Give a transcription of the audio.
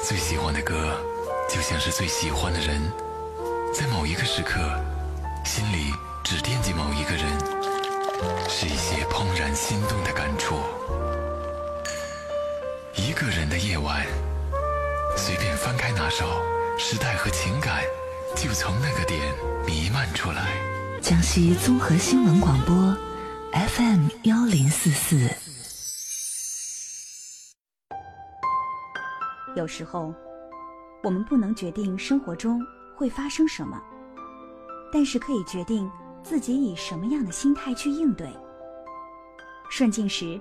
最喜欢的歌就像是最喜欢的人，在某一个时刻心里只惦记某一个人，是一些怦然心动的感触。一个人的夜晚，随便翻开哪首，时代和情感就从那个点弥漫出来。 江西综合新闻广播 FM1044。 有时候我们不能决定生活中会发生什么，但是可以决定自己以什么样的心态去应对。顺境时